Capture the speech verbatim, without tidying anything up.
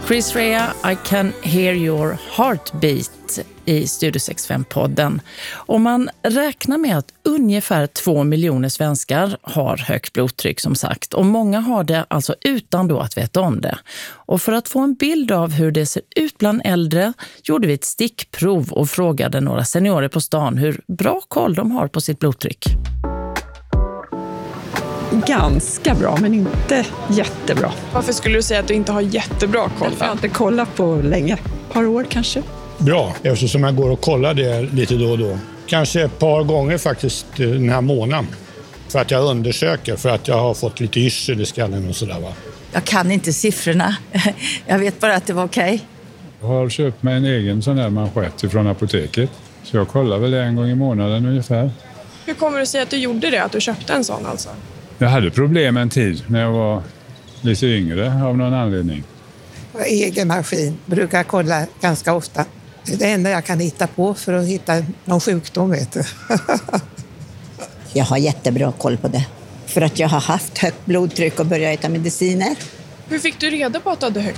Chris Rea, I can hear your heartbeat i Studio sextiofem-podden. Och man räknar med att ungefär två miljoner svenskar har högt blodtryck som sagt. Och många har det alltså utan då att veta om det. Och för att få en bild av hur det ser ut bland äldre gjorde vi ett stickprov och frågade några seniorer på stan hur bra koll de har på sitt blodtryck. Ganska bra, men inte jättebra. Varför skulle du säga att du inte har jättebra koll? Jag har inte kollat på länge. Ett par år kanske. Bra, eftersom jag går och kollar det lite då och då. Kanske ett par gånger faktiskt den här månaden. För att jag undersöker, för att jag har fått lite yrsel i skallen och sådär va. Jag kan inte siffrorna. Jag vet bara att det var okej. Okay. Jag har köpt mig en egen sån här manschett från apoteket. Så jag kollar väl en gång i månaden ungefär. Hur kommer du säga att du gjorde det, att du köpte en sån alltså? Jag hade problem en tid när jag var lite yngre av någon anledning. Egen maskin brukar jag kolla ganska ofta. Det är det enda jag kan hitta på för att hitta någon sjukdom, vet du. Jag har jättebra koll på det. För att jag har haft högt blodtryck och börjat äta mediciner. Hur fick du reda på att du hade högt